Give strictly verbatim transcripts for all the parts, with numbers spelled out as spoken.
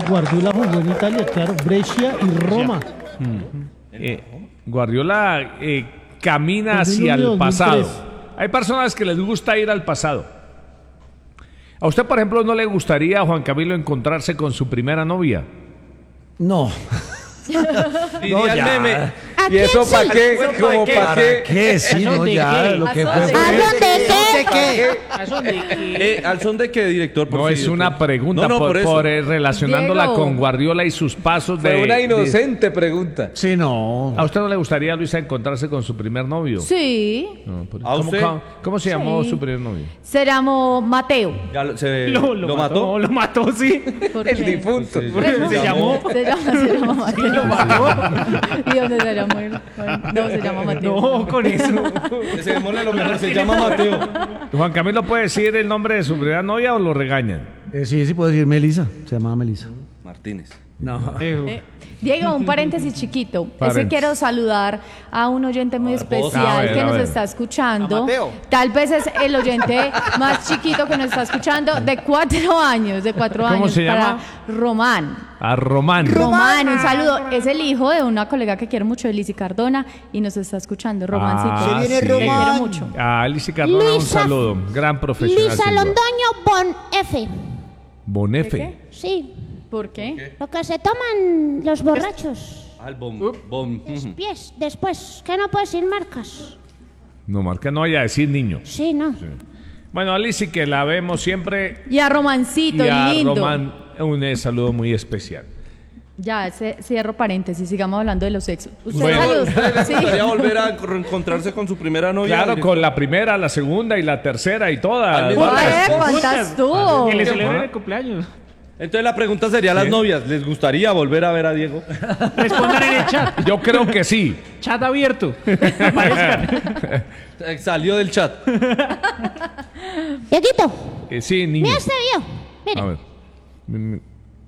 Guardiola jugó en Italia, claro, Brescia y Roma. Hmm. Eh, Guardiola eh, camina dos mil uno hacia y el dos mil pasado. tres. Hay personas que les gusta ir al pasado. ¿A usted, por ejemplo, no le gustaría, Juan Camilo, encontrarse con su primera novia? No. Diría el meme. ¿A ¿Y eso quién para sí? qué? ¿Eso ¿Cómo pa' para qué? ¿Qué? Sí, ¿Eso no, de ya, qué? lo que ¿A fue dónde fue. qué? ¿A son de qué? Eh, ¿Al son de qué, director? Por No, si, es director. una pregunta No, no, por, por eso. por, eh, relacionándola Diego. con Guardiola y sus pasos de... Fue una de- inocente pregunta. Sí, no. ¿A usted no le gustaría, Luisa, encontrarse con su primer novio? Sí, No, por- ¿A ¿Cómo, usted? cómo- cómo se llamó Sí. su primer novio? se llamó Mateo. Ya lo, se, Lo, ¿lo lo mató? mató, lo mató, sí. ¿Por El qué? difunto. ¿Por qué se llamó? Se llama, se llama Mateo. lo mató? ¿Y dónde se llama él? Bueno, no, se llama Mateo. No, con eso. Deseémosle lo mejor. Se llama Mateo. Juan Camilo, ¿puede decir el nombre de su primera novia o lo regañan? Eh, sí, sí puedo decir Melissa. Se llamaba Melissa. Martínez. No. Eh, Diego, un paréntesis chiquito. Es que Paréntesis. quiero saludar a un oyente muy especial A ver, que a nos ver. está escuchando. A Mateo. Tal vez es el oyente más chiquito que nos está escuchando, de cuatro años, de cuatro ¿Cómo años. se llama? Para Román. A Román. Román, un saludo. Es el hijo de una colega que quiero mucho, Lizzy Cardona, y nos está escuchando. Romancito. Ah, Se viene sí. Te quiero Román. mucho. A Alicia Cardona un Luisa- saludo. Gran profesional. Lisa sin duda. Londoño Bon F. Bonefe. Sí, ¿Por qué? lo que se toman los borrachos. Al bom, bom. Los pies, después, que no puedes ir marcas. No, marca, no vaya a decir niño. Sí, no. Bueno, Alicia, que la vemos siempre. Y a Romancito, Y a lindo. Román, un eh, saludo muy especial. Ya, ce- cierro paréntesis, sigamos hablando de los sexos. ¿Usted Bueno. salud? ¿Le Sí. gustaría volver a reencontrarse con su primera novia? Claro, con la primera, la segunda y la tercera y todas. Al mismo Oye, tiempo. ¿cuántas tuvo? Que le celebren el cumpleaños. Entonces la pregunta sería a las novias. ¿Les gustaría volver a ver a Diego? Respondan en el chat. Yo creo que sí. Chat abierto. Aparezcan. Eh, Salió del chat. Dieguito, Eh, sí, niño. mira este video. Mire. A ver. Mm,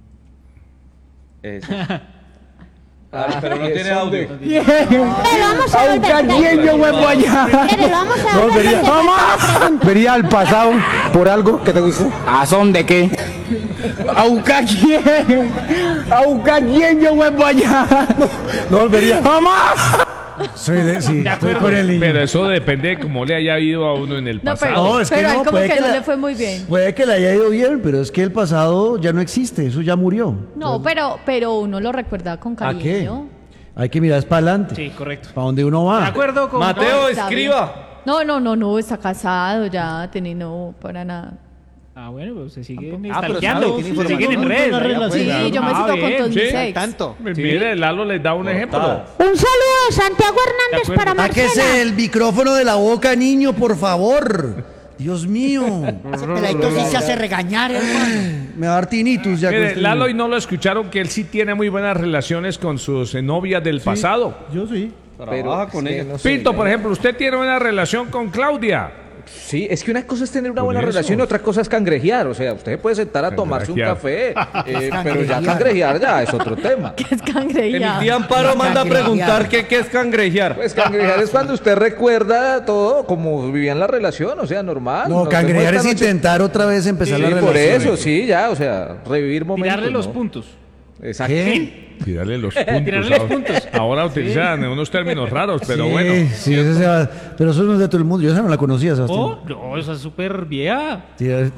Eso. Ah, pero no tiene audio. Mire, lo vamos a volver. Mire, lo vamos a No, volver. vería, Pregunta. vería al pasado por algo que te gustó. ¿A son de qué? ¿A buscar quién? ¿A buscar quién yo vuelvo allá? No, no volvería. ¡Jamás! Soy de, sí, De estoy acuerdo. con el niño. Pero eso depende de cómo le haya ido a uno en el No, pasado. pero, No, es que pero a él no, como puede que, que no la- le fue muy bien. Puede que le haya ido bien, pero es que el pasado ya no existe, eso ya murió. No, pero, pero uno lo recuerda con ¿A qué? cariño. Hay que mirar para adelante. Sí, correcto. ¿Para dónde uno De va? acuerdo con... Mateo, está escriba. No, no, no, no, está casado ya, teniendo para nada. Ah, bueno, pues se siguen Ah, pero stalkeando. sabe, tiene Se siguen en información. redes. Una allá, relación. pues, Sí, claro. yo me Ah, cito con bien. todos mis Sí. ex. Tanto. Mire, Lalo les da un ejemplo. Un saludo de Santiago Hernández De para acuerdo. Marcela. Sáquese el micrófono de la boca, niño, por favor. Dios mío. Ese peladito sí se hace regañar, hermano. Me va a dar tinitus ya con Mire, este Lalo, niño. y no lo escucharon que él sí tiene muy buenas relaciones con sus eh, novias del pasado. Yo sí. Trabaja con ella. Pinto, por ejemplo, usted tiene una relación con Claudia. Sí, es que una cosa es tener una Por buena eso. relación y otra cosa es cangrejear. O sea, usted se puede sentar a tomarse un Cangrejear. café, eh, pero ya cangrejear ya es otro tema. Que es Mi cangreía. tía Amparo manda a Cangrejear. preguntar qué, qué es cangrejear. Pues cangrejear es cuando usted recuerda todo como vivían la relación, o sea, normal. No, Nos cangrejear vemos es esta noche. intentar otra vez empezar Sí, la relación. por eso, sí, ya, o sea, revivir momentos. Tirarle los ¿no? puntos. Exacto. ¿Qué? Tirarle los puntos. Tirarle los ahora- puntos. Ahora utilizan unos términos raros, pero sí, bueno. sí, ese se va- pero eso no es de todo el mundo. Yo esa no la conocía, Sebastián. Oh, no, esa es súper vieja. Tirar-